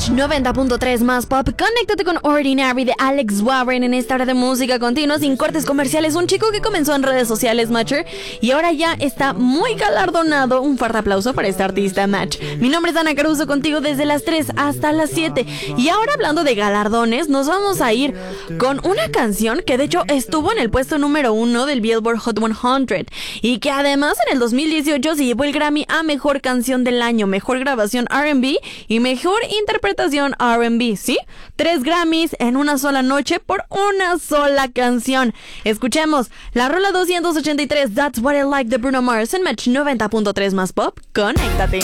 Match 90.3 más pop. Conéctate con Ordinary de Alex Warren en esta hora de música continua sin cortes comerciales. Un chico que comenzó en redes sociales, Matcher, y ahora ya está muy galardonado. Un fuerte aplauso para este artista, Match. Mi nombre es Ana Caruso, contigo desde las 3 hasta las 7. Y ahora, hablando de galardones, nos vamos a ir con una canción que de hecho estuvo en el puesto número 1 del Billboard Hot 100 y que además en el 2018 se llevó el Grammy a Mejor Canción del Año, Mejor Grabación R&B y Mejor Interpretación R&B, ¿sí? 3 Grammys en una sola noche por una sola canción. Escuchemos la rola 283, That's What I Like de Bruno Mars en Match 90.3 más pop. Conéctate.